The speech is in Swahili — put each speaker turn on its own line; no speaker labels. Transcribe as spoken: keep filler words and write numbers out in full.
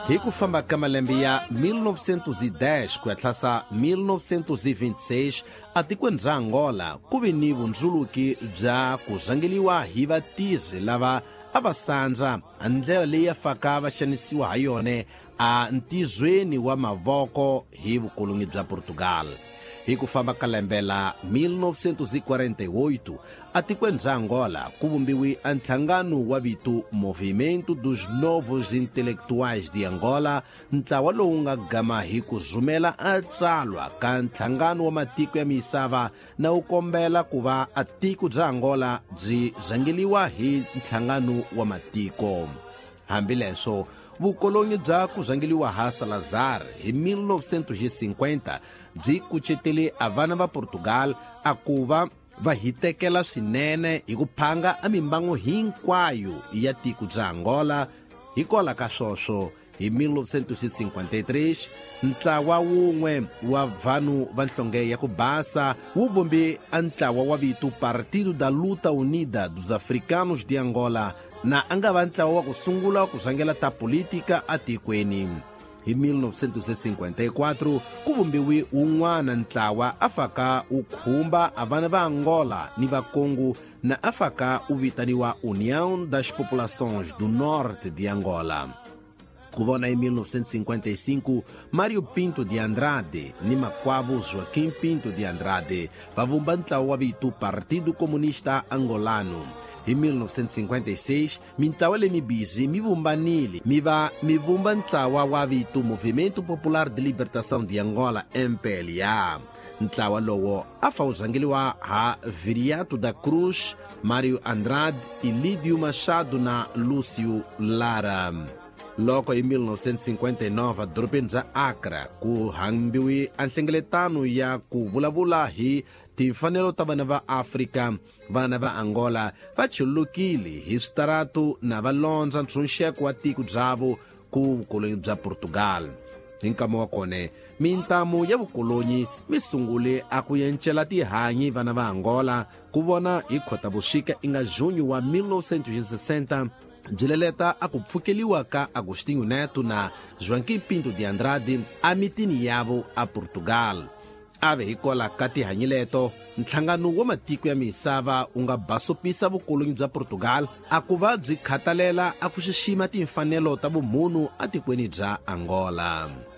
Hi ku famba ka malembe ya mil novecentos e dez ku ya tlhasa mil novecentos e vinte e seis atikweni bya Angola ku ve ni vundzuluki bya ku rhangeliwa hi vatizi lava a va sandza ndlela leyi ya faka vaxanisiwa ha yone a ntizweni wa mavoko hi vukolonyi bya Portugal. Hi ku famba ka lembe la mil novecentos e quarenta e oito atikweni bya Angola ku vumbiwi a nhlangano wa vito Movimento dos Novos Intelectuais de Angola, ntlawa lowu nga gama hi ku rhumela a tsalwa ka nhlangano wa matiko ya misava na wu kombela ku va a tiko bya Angola byi rhangeliwa hi nhlangano wa matiko. Hambileswo vukolonyi bya ku rhangeliwa ha Salazar hi mil novecentos e cinquenta byi kucetele a vana va Portugal a ku va va hitekela swinene hi ku phanga a mimbango hinkwayo ya tiko bya Angola. Hikola ka swoswo hi mil novecentos e cinquenta e três ntlawa wun'we wa vanhu va nhlonge ya ku basa wu vumbe a ntlawa wa vito Partido da Luta Unida dos Africanos de Angola, na a nga va ntlawa wa ku sungula ku rhangela ta politika a tikweni. Hi mil novecentos e cinquenta e quatro ku vumbiwi un'wana ntlawa a faka u khumba a vana va Angola ni va Congo, na a faka u vitaniwa União das Populações do Norte de Angola. Ku vona hi mil novecentos e cinquenta e cinco Mário Pinto de Andrade ni makwavo Joaquim Pinto de Andrade va vumba ntlawa wa vito Partido Comunista Angolano. Hi mil novecentos e cinquenta e seis mintlawa leyi mibisi mi vumbanile mi va mi vumba ntlawa wa vito Movimento Popular de Libertação de Angola, M P L A. Ntlawa lowo a fa wu rhangeliwa ha Viriato da Cruz, Mário Andrade, Ilídio Machado na Lúcio Lara. Loko hi mil novecentos e cinquenta e nove dorobeni bya Accra ku hambiwi a nhlengeletano ya ku vulavula hi timfanelo ta vana va Afrika. Vana va Angola va chulukile hi switarato na va londza ntshunxeko wa tiko byavo ku vukolonyi bya Portugal. Hi nkama wa kone mintamo ya vukolonyi mi sungule a ku yencela tihanyi vana va Angola ku vona hi Khotavuxika i nga Junho wa mil novecentos e sessenta byi leleta a ku pfukeliwa ka Agostinho Neto na Joaquim Pinto de Andrade a mitini yavo a Portugal. Ave hikola ka tihanyi leto nhlangano wa matiko ya misava u nga basopisa vukolonyi bya Portugal a ku va byi khatalela a ku xixima timfanelo ta vumunhu a tikweni bya Angola.